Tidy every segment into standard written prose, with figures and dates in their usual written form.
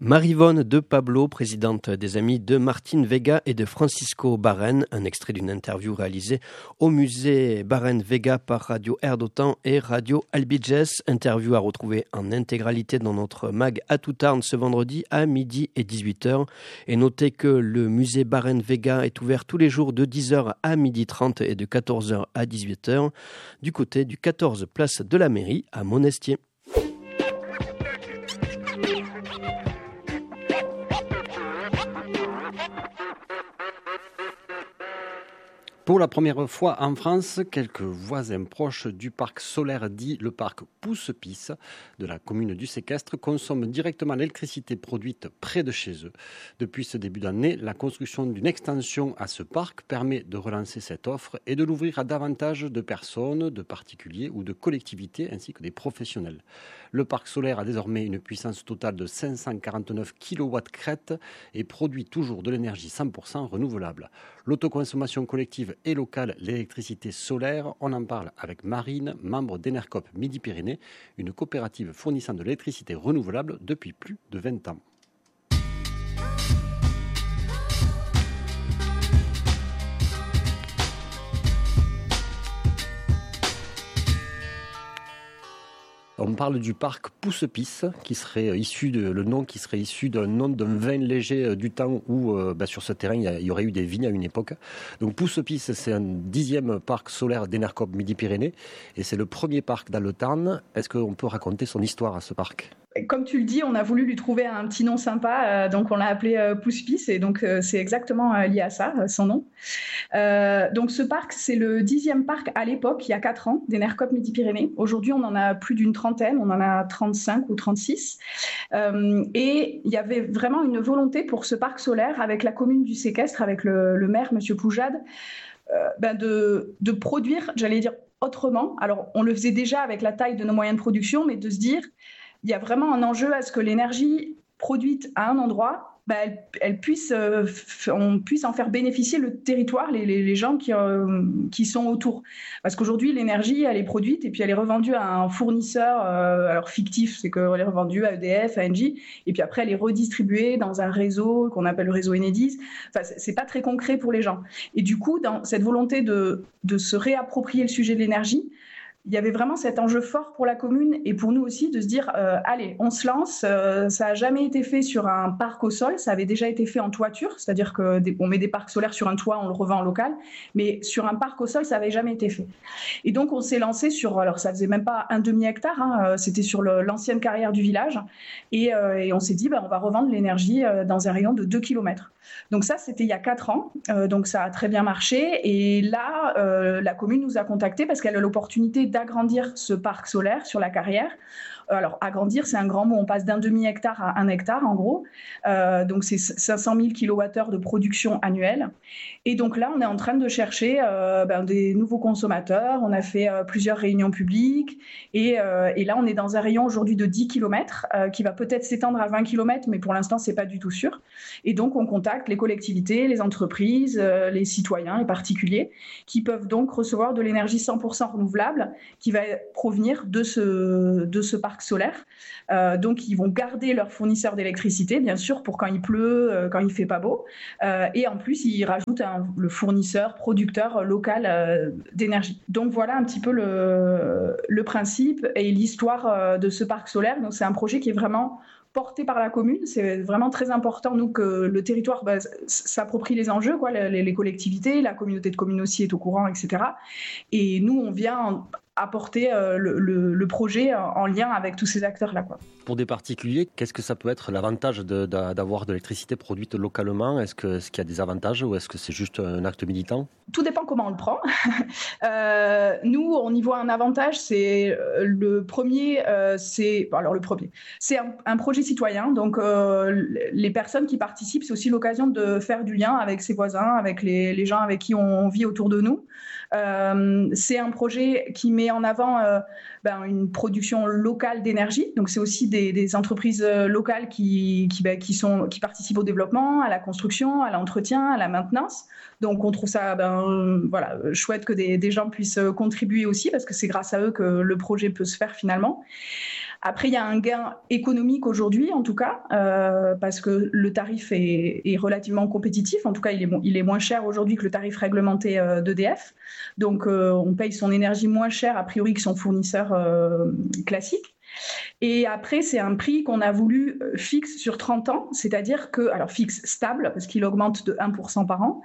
Maryvonne de Pablo, présidente des Amis de Martine Vega et de Francisco Barren, un extrait d'une interview réalisée au musée Barren Vega par Radio Air d'Otan et Radio Albiges. Interview à retrouver en intégralité dans notre mag à Toutarn ce vendredi à midi et 18h. Et notez que le musée Barren Vega est ouvert tous les jours de 10h à 12h30 et de 14h à 18h du côté du 14 place de la mairie à Monestier. Pour la première fois en France, quelques voisins proches du parc solaire dit le parc Pousse-Pisse de la commune du Séquestre consomment directement l'électricité produite près de chez eux. Depuis ce début d'année, la construction d'une extension à ce parc permet de relancer cette offre et de l'ouvrir à davantage de personnes, de particuliers ou de collectivités ainsi que des professionnels. Le parc solaire a désormais une puissance totale de 549 kW crête et produit toujours de l'énergie 100% renouvelable. L'autoconsommation collective et locale, l'électricité solaire, on en parle avec Marine, membre d'Enercop Midi-Pyrénées, une coopérative fournissant de l'électricité renouvelable depuis plus de 20 ans. On parle du parc Pousse-Pisse, qui serait issu le nom qui serait issu d'un nom d'un vin léger du temps où sur ce terrain il y aurait eu des vignes à une époque. Donc Pousse-Pisse, c'est un 10e parc solaire d'Enercop Midi-Pyrénées et c'est le premier parc dans le Tarn. Est-ce qu'on peut raconter son histoire à ce parc ? Comme tu le dis, on a voulu lui trouver un petit nom sympa, donc on l'a appelé Pousse-Pisse, et donc c'est exactement lié à ça, son nom. Donc ce parc, c'est le 10e parc à l'époque, il y a 4 ans, d'Enercop Midi-Pyrénées. Aujourd'hui, on en a plus d'une trentaine, on en a 35 ou 36. Et il y avait vraiment une volonté pour ce parc solaire avec la commune du Séquestre, avec le maire, M. Poujade, de produire, j'allais dire, autrement. Alors, on le faisait déjà avec la taille de nos moyens de production, mais de se dire, il y a vraiment un enjeu à ce que l'énergie produite à un endroit, on puisse en faire bénéficier le territoire, les gens qui sont autour. Parce qu'aujourd'hui, l'énergie, elle est produite et puis elle est revendue à un fournisseur, alors fictif, c'est qu'elle est revendue à EDF, à Engie, et puis après, elle est redistribuée dans un réseau qu'on appelle le réseau Enedis. Enfin, c'est pas très concret pour les gens. Et du coup, dans cette volonté de se réapproprier le sujet de l'énergie, il y avait vraiment cet enjeu fort pour la commune et pour nous aussi de se dire allez, on se lance. Ça n'a jamais été fait sur un parc au sol, ça avait déjà été fait en toiture, c'est-à-dire qu'on met des parcs solaires sur un toit, on le revend en local, mais sur un parc au sol, ça n'avait jamais été fait. Et donc on s'est lancé sur, alors ça faisait même pas un demi-hectare, c'était sur l'ancienne carrière du village, et on s'est dit on va revendre l'énergie dans un rayon de 2 km. Donc ça, c'était il y a 4 ans, donc ça a très bien marché, et là, la commune nous a contactés parce qu'elle a l'opportunité d'agrandir ce parc solaire sur la carrière. Alors, agrandir, c'est un grand mot. On passe d'un demi-hectare à 1 hectare, en gros. Donc, c'est 500 000 kWh de production annuelle. Et donc là, on est en train de chercher des nouveaux consommateurs. On a fait plusieurs réunions publiques. Et là, on est dans un rayon aujourd'hui de 10 km qui va peut-être s'étendre à 20 km, mais pour l'instant, c'est pas du tout sûr. Et donc, on contacte les collectivités, les entreprises, les citoyens, les particuliers, qui peuvent donc recevoir de l'énergie 100% renouvelable qui va provenir de ce parc solaire. Donc, ils vont garder leur fournisseur d'électricité, bien sûr, pour quand il pleut, quand il fait pas beau. Et en plus, ils rajoutent le fournisseur, producteur local d'énergie. Donc, voilà un petit peu le principe et l'histoire de ce parc solaire. Donc, c'est un projet qui est vraiment porté par la commune. C'est vraiment très important, nous, que le territoire s'approprie les enjeux, quoi, les collectivités, la communauté de communes aussi est au courant, etc. Et nous, on vient apporter le projet en lien avec tous ces acteurs-là, quoi. Pour des particuliers, qu'est-ce que ça peut être l'avantage d'avoir de l'électricité produite localement ? Est-ce qu'il y a des avantages ou est-ce que c'est juste un acte militant ? Tout dépend comment on le prend. Nous, on y voit un avantage. C'est le premier, c'est un projet citoyen. Donc, les personnes qui participent, c'est aussi l'occasion de faire du lien avec ses voisins, avec les gens avec qui on vit autour de nous. C'est un projet qui met en avant une production locale d'énergie. Donc, c'est aussi des entreprises locales qui participent au développement, à la construction, à l'entretien, à la maintenance. Donc, on trouve ça chouette que des gens puissent contribuer aussi parce que c'est grâce à eux que le projet peut se faire finalement. Après, il y a un gain économique aujourd'hui, en tout cas, parce que le tarif est relativement compétitif. En tout cas, il est moins cher aujourd'hui que le tarif réglementé d'EDF. Donc, on paye son énergie moins cher, a priori, que son fournisseur classique. Et après, c'est un prix qu'on a voulu fixe sur 30 ans, c'est-à-dire que, alors fixe stable, parce qu'il augmente de 1% par an.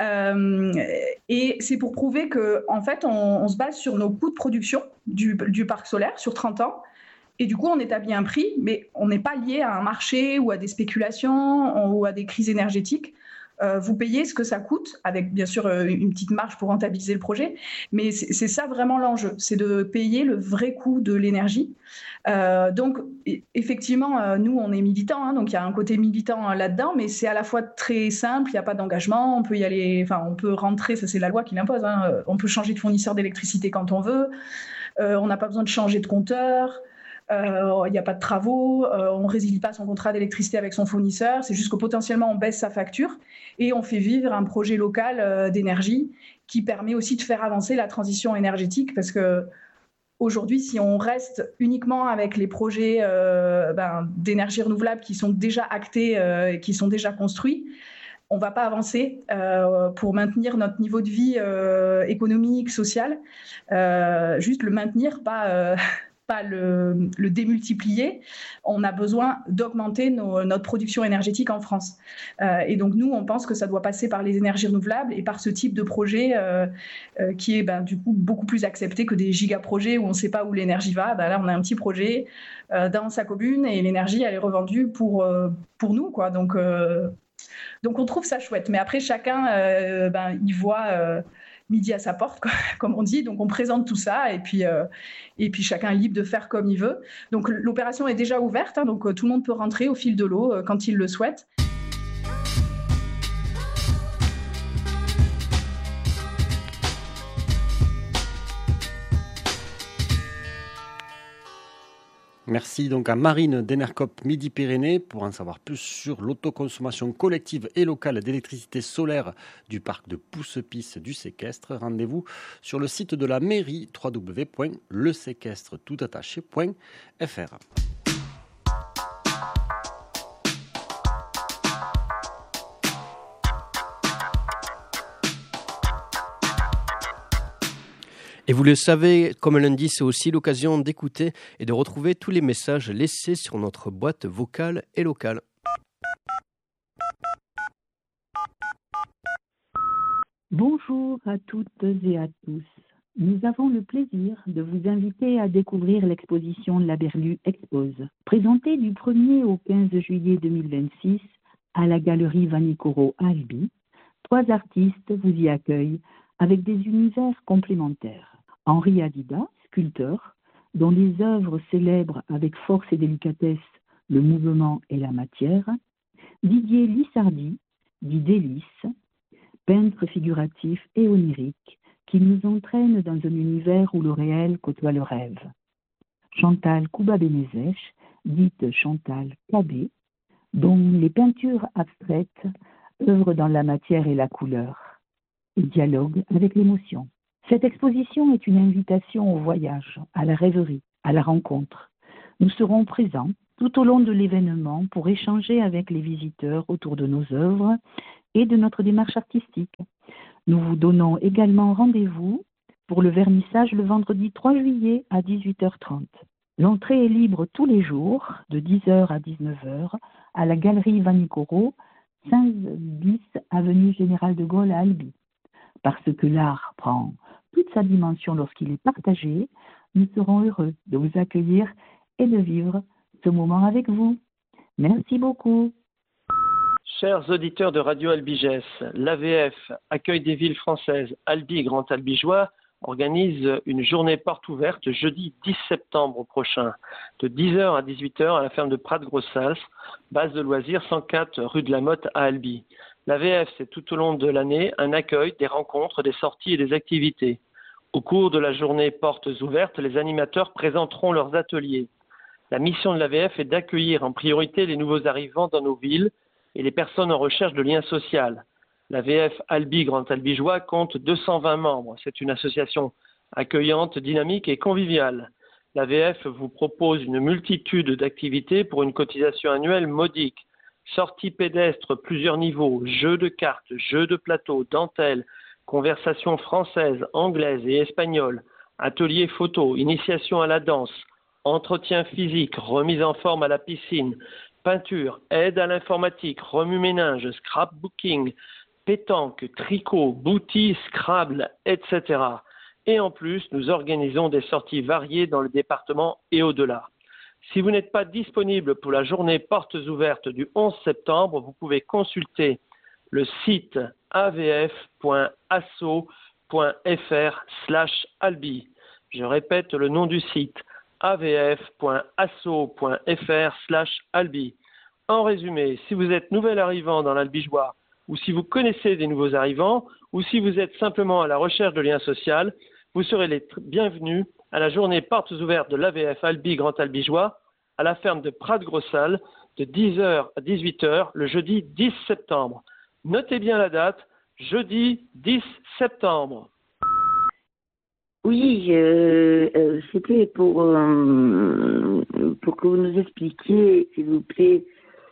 Et c'est pour prouver qu'en fait, on se base sur nos coûts de production du parc solaire sur 30 ans. Et du coup, on établit un prix, mais on n'est pas lié à un marché ou à des spéculations ou à des crises énergétiques. Vous payez ce que ça coûte, avec bien sûr une petite marge pour rentabiliser le projet, mais c'est ça vraiment l'enjeu, c'est de payer le vrai coût de l'énergie. Donc effectivement, nous on est militants, hein, donc il y a un côté militant là-dedans, mais c'est à la fois très simple, il n'y a pas d'engagement, on peut y aller, enfin on peut rentrer, ça c'est la loi qui l'impose, hein, on peut changer de fournisseur d'électricité quand on veut, on n'a pas besoin de changer de compteur. Il n'y a pas de travaux, on ne résilie pas son contrat d'électricité avec son fournisseur, c'est juste que potentiellement on baisse sa facture et on fait vivre un projet local d'énergie qui permet aussi de faire avancer la transition énergétique parce que aujourd'hui, si on reste uniquement avec les projets d'énergie renouvelable qui sont déjà actés et qui sont déjà construits, on ne va pas avancer pour maintenir notre niveau de vie économique, social, juste le maintenir, pas le démultiplier, on a besoin d'augmenter notre production énergétique en France. Et donc nous, on pense que ça doit passer par les énergies renouvelables et par ce type de projet qui est du coup beaucoup plus accepté que des gigaprojets où on ne sait pas où l'énergie va. Là, on a un petit projet dans sa commune et l'énergie, elle est revendue pour nous, quoi. Donc on trouve ça chouette. Mais après, chacun, il voit midi à sa porte, comme on dit. Donc, on présente tout ça et puis chacun est libre de faire comme il veut. Donc, l'opération est déjà ouverte. Hein, donc, tout le monde peut rentrer au fil de l'eau quand il le souhaite. Merci donc à Marine d'Enercop Midi-Pyrénées. Pour en savoir plus sur l'autoconsommation collective et locale d'électricité solaire du parc de Pousse-Pisse du Séquestre, rendez-vous sur le site de la mairie www.leséquestre-toutattaché.fr. Et vous le savez, comme lundi, c'est aussi l'occasion d'écouter et de retrouver tous les messages laissés sur notre boîte vocale et locale. Bonjour à toutes et à tous. Nous avons le plaisir de vous inviter à découvrir l'exposition La Berlue Expose. Présentée du 1er au 15 juillet 2026 à la galerie Vanicoro à Albi, 3 artistes vous y accueillent avec des univers complémentaires. Henri Adida, sculpteur, dont les œuvres célèbrent avec force et délicatesse le mouvement et la matière. Didier Lissardi, dit Délice, peintre figuratif et onirique, qui nous entraîne dans un univers où le réel côtoie le rêve. Chantal Kouba-Benezech, dite Chantal Cabé, dont les peintures abstraites œuvrent dans la matière et la couleur, et dialoguent avec l'émotion. Cette exposition est une invitation au voyage, à la rêverie, à la rencontre. Nous serons présents tout au long de l'événement pour échanger avec les visiteurs autour de nos œuvres et de notre démarche artistique. Nous vous donnons également rendez-vous pour le vernissage le vendredi 3 juillet à 18h30. L'entrée est libre tous les jours de 10h à 19h à la galerie Vanicoro, 15 bis avenue Général de Gaulle à Albi. Parce que l'art prend toute sa dimension lorsqu'il est partagé, nous serons heureux de vous accueillir et de vivre ce moment avec vous. Merci beaucoup. Chers auditeurs de Radio Albiges, l'AVF, Accueil des villes françaises, Albi et Grand Albigeois, organise une journée porte ouverte jeudi 10 septembre prochain, de 10h à 18h à la ferme de Prat-Grossals, base de loisirs 104 rue de la Motte à Albi. L'AVF, c'est tout au long de l'année un accueil, des rencontres, des sorties et des activités. Au cours de la journée portes ouvertes, les animateurs présenteront leurs ateliers. La mission de l'AVF est d'accueillir en priorité les nouveaux arrivants dans nos villes et les personnes en recherche de liens sociaux. L'AVF Albi Grand Albigeois compte 220 membres. C'est une association accueillante, dynamique et conviviale. L'AVF vous propose une multitude d'activités pour une cotisation annuelle modique. Sorties pédestres, plusieurs niveaux, jeux de cartes, jeux de plateau, dentelle, conversation française, anglaise et espagnole, ateliers photo, initiation à la danse, entretien physique, remise en forme à la piscine, peinture, aide à l'informatique, remue-ménage, scrapbooking, pétanque, tricot, boutis, Scrabble, etc. Et en plus, nous organisons des sorties variées dans le département et au-delà. Si vous n'êtes pas disponible pour la journée portes ouvertes du 11 septembre, vous pouvez consulter le site avf.asso.fr/albi. Je répète le nom du site, avf.asso.fr/albi. En résumé, si vous êtes nouvel arrivant dans l'Albigeois, ou si vous connaissez des nouveaux arrivants, ou si vous êtes simplement à la recherche de liens sociaux, vous serez les bienvenus à la journée portes ouvertes de l'AVF Albi Grand Albigeois à la ferme de Prat-de-Grossal de 10h à 18h le jeudi 10 septembre. Notez bien la date, jeudi 10 septembre. Oui, c'était pour que vous nous expliquiez, s'il vous plaît,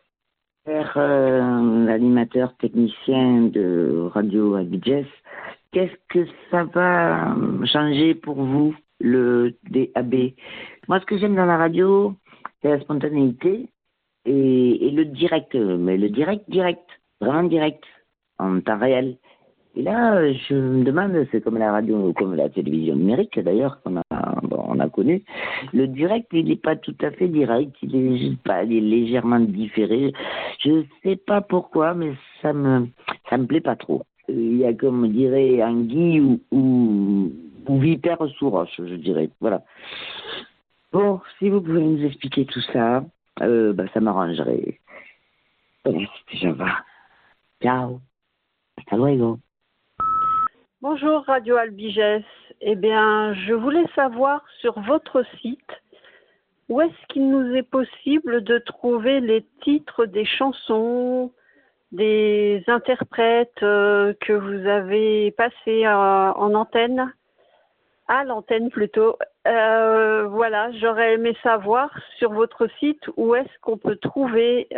l'animateur technicien de Radio Albigès, qu'est-ce que ça va changer pour vous, le DAB? Moi, ce que j'aime dans la radio, c'est la spontanéité et le direct, mais le direct, vraiment direct, en temps réel. Et là, je me demande, c'est comme la radio, comme la télévision numérique d'ailleurs, on a connu. Le direct, il n'est pas tout à fait direct, il est légèrement différé. Je ne sais pas pourquoi, mais ça me plaît pas trop. Il y a, comme on dirait, anguille ou vipère sous roche, je dirais. Voilà. Bon, si vous pouvez nous expliquer tout ça, ça m'arrangerait. Voilà, déjà va. Ciao. Hasta luego. Bonjour Radio Albigès. Eh bien, je voulais savoir sur votre site où est-ce qu'il nous est possible de trouver les titres des chansons, des interprètes que vous avez passés en antenne, à l'antenne plutôt. Voilà, j'aurais aimé savoir sur votre site où est-ce qu'on peut trouver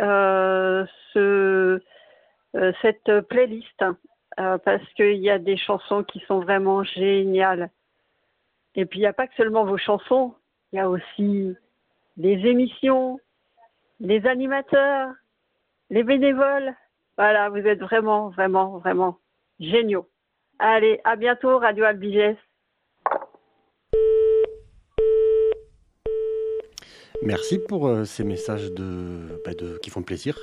cette playlist. Parce qu'il y a des chansons qui sont vraiment géniales. Et puis, il n'y a pas que seulement vos chansons, il y a aussi les émissions, les animateurs, les bénévoles. Voilà, vous êtes vraiment, vraiment, vraiment géniaux. Allez, à bientôt, Radio Albigès. Merci pour ces messages qui font plaisir.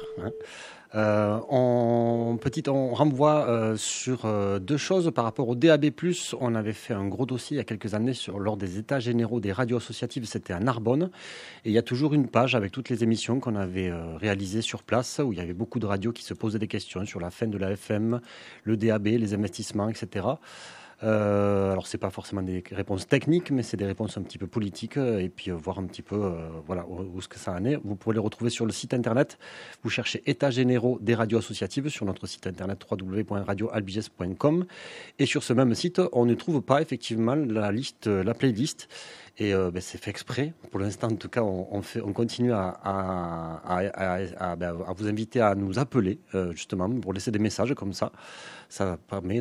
On renvoie sur deux choses par rapport au DAB+. On avait fait un gros dossier il y a quelques années lors des états généraux des radios associatives, c'était à Narbonne. Et il y a toujours une page avec toutes les émissions qu'on avait réalisées sur place, où il y avait beaucoup de radios qui se posaient des questions sur la fin de la FM, le DAB, les investissements, etc. Alors c'est pas forcément des réponses techniques, mais c'est des réponses un petit peu politiques et puis voir un petit peu où ce que ça en est. Vous pouvez les retrouver sur le site internet. Vous cherchez États généraux des radios associatives sur notre site internet www.radioalbigès.com et sur ce même site, on ne trouve pas effectivement la playlist. Et c'est fait exprès. Pour l'instant, en tout cas, on continue à vous inviter à nous appeler justement pour laisser des messages comme ça. Ça permet